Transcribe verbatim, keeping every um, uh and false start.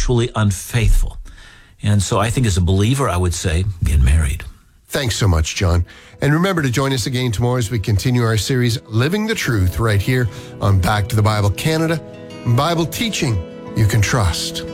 actually unfaithful. And so I think as a believer, I would say, get married. Thanks so much, John. And remember to join us again tomorrow as we continue our series, Living the Truth, right here on Back to the Bible Canada, Bible teaching you can trust.